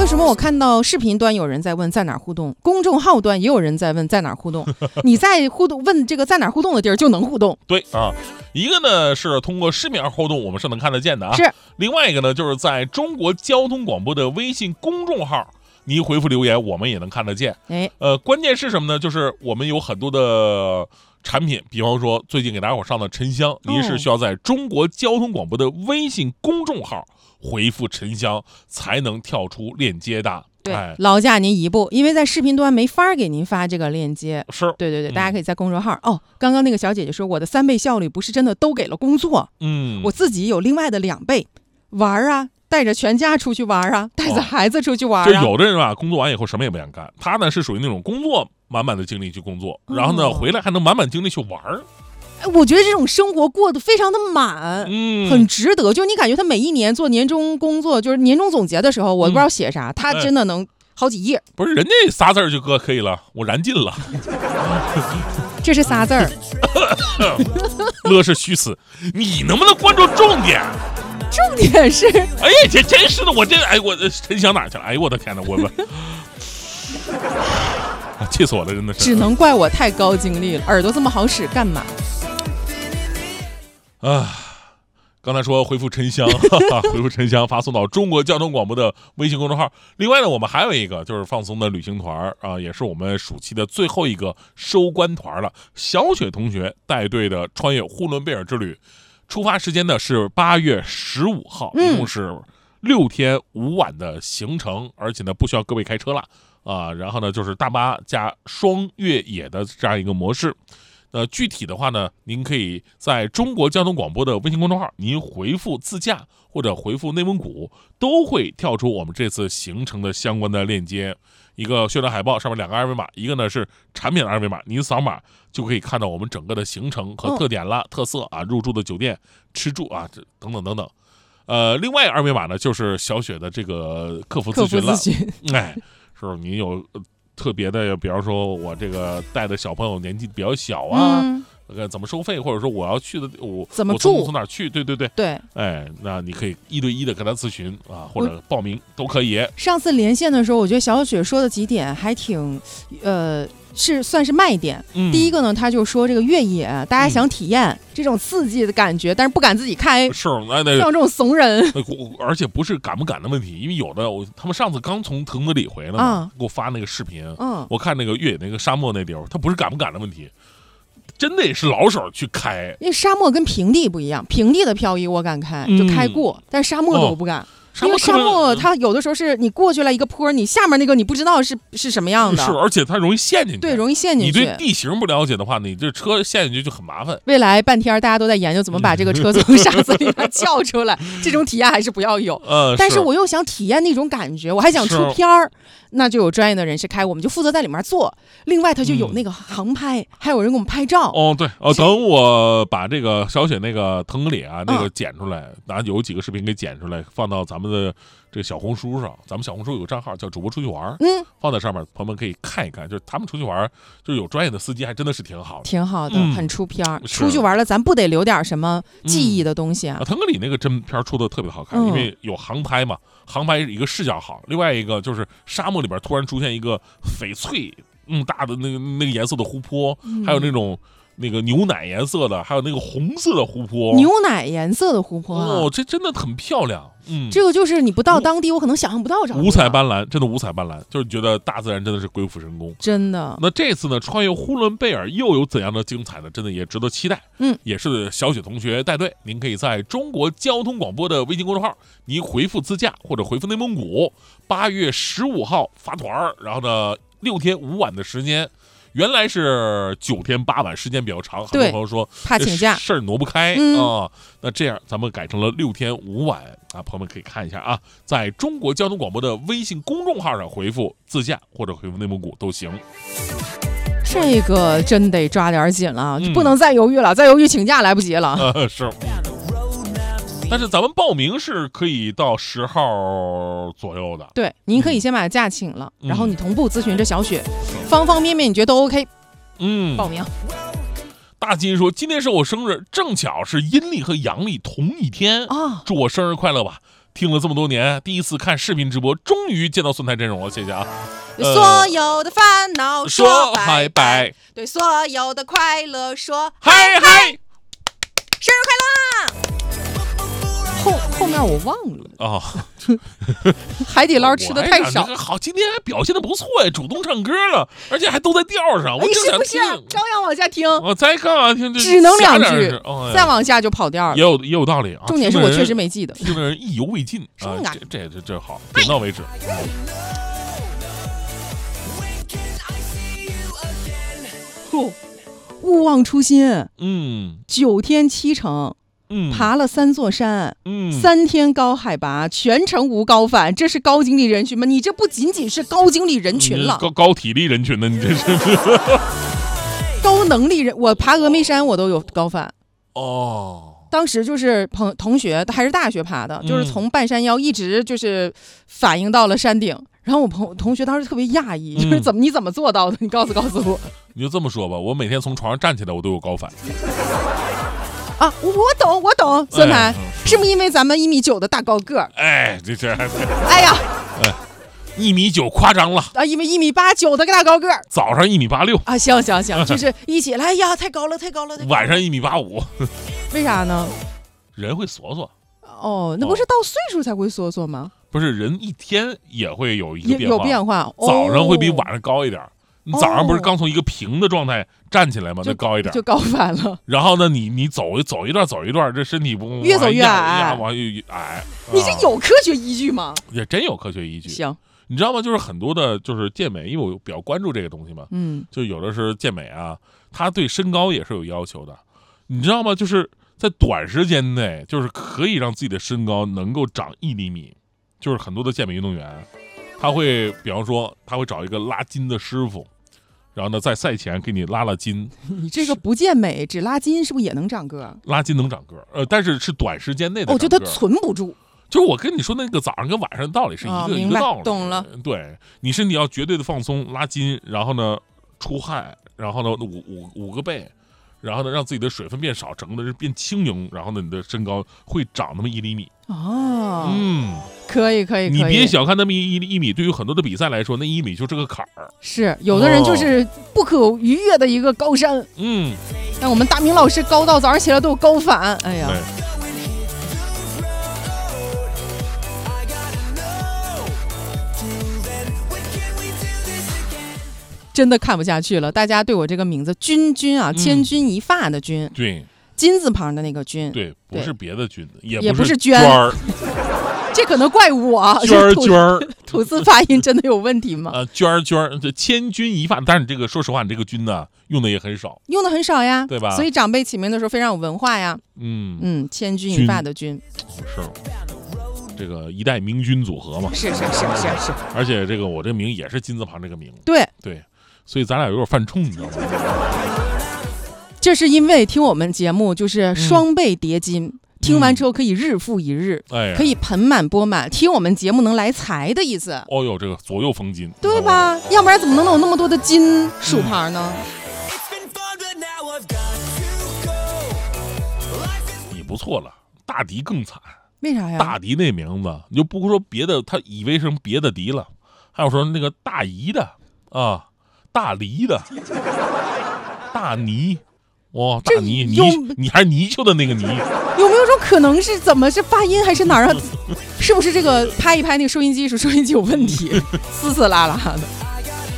什么我看到视频端有人在问在哪儿互动，公众号端也有人在问在哪儿互动，你在互动问这个在哪儿互动的地儿就能互动。 对啊，一个呢是通过视频互动，我们是能看得见的啊。 是。 另外一个呢，就是在中国交通广播的微信公众号，你回复留言，我们也能看得见。关键是什么呢？就是我们有很多的产品，比方说最近给大家伙上的沉香，您是需要在中国交通广播的微信公众号回复沉香才能跳出链接的。 对，劳驾您一步，因为在视频端没法给您发这个链接。 是， 对，大家可以在公众号。刚刚那个小姐姐说，我的3倍效率不是真的都给了工作，我自己有另外的2倍，玩啊，带着全家出去玩啊，带着孩子出去玩啊。 就有的人啊，工作完以后什么也不想干，他呢是属于那种工作满满的精力去工作，然后呢回来还能满满精力去玩。 我觉得这种生活过得非常的满，很值得。就你感觉他每一年做年终工作，就是年终总结的时候，我不知道写啥，他真的能好几页。 不是人家仨字就可以了，我燃尽了。 这是仨字儿。 乐是虚词，你能不能关注重点？ 重点是， 哎呀，这真是的，我沉香哪去了？哎呦我的天哪，我们。气死我了，真的是！ 只能怪我太高精力了，耳朵这么好使干嘛？ 刚才说回复沉香，回复沉香发送到中国交通广播的微信公众号。另外呢，我们还有一个就是放松的旅行团啊，也是我们暑期的最后一个收官团了。小雪同学带队的穿越呼伦贝尔之旅，出发时间呢是8月15号，一共是6天5晚的行程，而且呢不需要各位开车了。然后呢，就是大巴加双越野的这样一个模式。具体的话呢，您可以在中国交通广播的微信公众号，您回复自驾或者回复内蒙古，都会跳出我们这次行程的相关的链接。一个宣传海报上面2个二维码，一个呢是产品的二维码，您扫码就可以看到我们整个的行程和特点了、特色啊，入住的酒店、吃住啊，等等等等。另外二维码呢就是小雪的这个客服咨询了。是你有特别的，比方说我这个带的小朋友年纪比较小啊，怎么收费，或者说我要去的我怎么住， 从哪儿去？对，那你可以1对1的跟他咨询啊，或者报名都可以。 上次连线的时候，我觉得小雪说的几点还挺是算是卖点。第一个呢，他就说这个越野大家想体验这种刺激的感觉，但是不敢自己开， 是像这种怂人。 而且不是敢不敢的问题，因为有的他们上次刚从腾格里回来嘛，给我发那个视频，我看那个越野那个沙漠那地方，他不是敢不敢的问题，真的也是老手去开。因为沙漠跟平地不一样，平地的漂移我敢开，就开过，但是沙漠的我不敢。因为沙漠它有的时候是你过去了一个坡，你下面那个你不知道是什么样的， 是，而且它容易陷进去。 对，容易陷进去。 你对地形不了解的话，你这车陷进去就很麻烦。 未来半天大家都在研究怎么把这个车从沙子里面撬出来，这种体验还是不要有。但是我又想体验那种感觉，我还想出片儿，那就有专业的人士开，我们就负责在里面坐。另外，它就有那个航拍，还有人给我们拍照。 对，等我把这个小雪那个腾格里啊那个剪出来，拿有几个视频给剪出来，放到咱们的这个小红书上。咱们小红书有个账号叫主播出去玩，放在上面，朋友们可以看一看。就是他们出去玩，就是有专业的司机，还真的是挺好的， 挺好的，很出片儿。出去玩了，咱不得留点什么记忆的东西啊？ 腾格里那个真片出的特别好看，因为有航拍嘛，航拍一个视角好，另外一个就是沙漠里边突然出现一个翡翠大的那个颜色的湖泊，还有那个牛奶颜色的，还有那个红色的湖泊。 牛奶颜色的湖泊这真的很漂亮。 这个就是你不到当地，我可能想象不到这五彩斑斓，真的五彩斑斓，就是觉得大自然真的是鬼斧神工， 真的。 那这次呢，穿越呼伦贝尔又有怎样的精彩呢？真的也值得期待。也是小雪同学带队，您可以在中国交通广播的微信公众号，您回复自驾或者回复内蒙古，8月15号发团，然后呢6天5晚的时间。原来是9天8晚，时间比较长，很多朋友说怕请假， 事儿挪不开那这样咱们改成了6天5晚啊，朋友们可以看一下啊，在中国交通广播的微信公众号上回复自驾或者回复内蒙古都行。 这个真得抓点紧了，不能再犹豫了，再犹豫请假来不及了。 是。但是咱们报名是可以到10号左右的。 对，您可以先把假请了，然后你同步咨询着小雪，方方面面你觉得都 OK，报名。 大金说，今天是我生日，正巧是阴历和阳历同一天祝我生日快乐吧。 听了这么多年，第一次看视频直播，终于见到孙台真容了，谢谢啊！ 对所有的烦恼说拜拜， 对所有的快乐说嗨嗨， 生日快乐！后面我忘了哦， 海底捞吃的太少。 好，今天还表现的不错呀，主动唱歌了，而且还都在调上。我正想听， 照样往下听。 我再干嘛听？ 只能2句，再往下就跑调了。 也有道理啊。 重点是我确实没记得， 听的人意犹未尽啊。这好，点到为止。 勿忘初心。 嗯 ，9天7城。爬了3座山，3天高海拔，全程无高反，这是高精力人群吗？你这不仅仅是高精力人群了， 高体力人群呢？你这是高能力人。我爬峨眉山我都有高反哦。 当时就是同学，还是大学爬的，就是从半山腰一直就是反映到了山顶。然后我同学当时特别讶异，就是你怎么做到的？你告诉我。 你就这么说吧，我每天从床上站起来，我都有高反。 啊，我懂，孙台，是不是因为咱们1.9米的大高个儿？ 哎， 哎呀 ，1.9米夸张了啊，因为1.89米的大高个儿， 早上1.86米啊，行，就是一起来，哎呀，太高了， 晚上1.85米， 为啥呢？ 人会缩缩。 哦，那不是到岁数才会缩缩吗？ 不是，人一天也会有一个变化， 早上会比晚上高一点。你早上不是刚从一个平的状态站起来吗？就高一点， 就高反了。 然后呢，你走一段，这身体不越走越矮， 往越矮。 你这有科学依据吗？ 也真有科学依据。 行， 你知道吗？就是很多的，就是健美，因为我比较关注这个东西嘛。就有的是健美啊，他对身高也是有要求的。你知道吗？就是在短时间内，就是可以让自己的身高能够长1厘米。就是很多的健美运动员，他会，比方说，他会找一个拉筋的师傅。然后呢，在赛前给你拉筋。 你这个不健美只拉筋，是不是也能长个？ 拉筋能长个，但是是短时间内的。 我觉得存不住。 就是我跟你说那个早上跟晚上的道理是一个道理。 懂了。 对，你身体要绝对的放松，拉筋，然后呢出汗，然后呢五个背，然后呢让自己的水分变少，整个人变轻盈，然后呢你的身高会长那么1厘米。 哦，可以。 你别小看那么一米，对于很多的比赛来说，那1米就是个坎儿。 是，有的人就是不可逾越的一个高山。像我们大明老师高到早上起来都有高反。哎呀，真的看不下去了。大家对我这个名字君啊，千钧一发的君， 对。 金字旁的那个君， 对，不是别的君， 也不是娟儿， 这可能怪我。 娟儿， 吐字发音真的有问题吗？ 娟儿，这千钧一发，但是你这个说实话，你这个君呢用的也很少， 呀， 对吧？ 所以长辈起名的时候非常有文化呀。千钧一发的君， 是这个一代明君组合嘛？ 是。 而且这个我这个名也是金字旁这个名， 对， 所以咱俩有点犯冲，你知道吗？ 这是因为听我们节目就是双倍叠金，听完之后可以日复一日，可以盆满钵满，听我们节目能来财的意思。 哦哟，这个左右逢金， 对吧？要不然怎么能有那么多的金属牌呢？ 你不错了，大迪更惨。 为啥呀？ 大迪那名字，你就不说别的，他以为是别的迪了，还有说那个大姨的啊，大梨的，大泥。哇，大泥你还是泥鳅的那个泥， 有没有种可能是怎么是发音还是哪儿啊？是不是这个拍一拍那个收音机有问题，嘶嘶啦啦的？